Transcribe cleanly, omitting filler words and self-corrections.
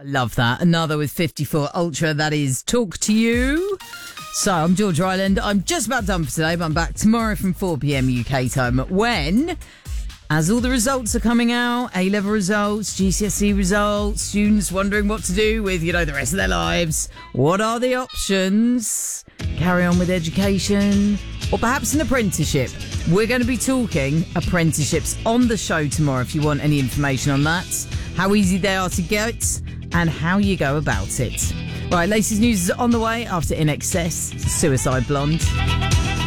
Love that. Another with 54 Ultra. That is Talk to You. So I'm George Ryland. I'm just about done for today, but I'm back tomorrow from 4 p.m. UK time when, as all the results are coming out, A-level results, GCSE results, students wondering what to do with, the rest of their lives. What are the options? Carry on with education or perhaps an apprenticeship? We're going to be talking apprenticeships on the show tomorrow if you want any information on that, how easy they are to get and how you go about it. Right, latest news is on the way after In Excess, Suicide Blonde.